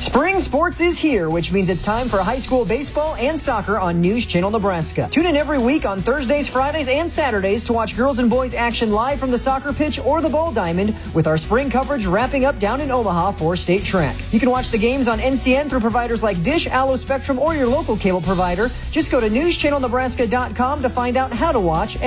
Spring sports is here, which means it's time for high school baseball and soccer on News Channel Nebraska. Tune in every week on Thursdays, Fridays, and Saturdays to watch girls and boys action live from the soccer pitch or the ball diamond, with our spring coverage wrapping up down in Omaha for state track. You can watch the games on NCN through providers like Dish, Allo, Spectrum, or your local cable provider. Just go to newschannelnebraska.com to find out how to watch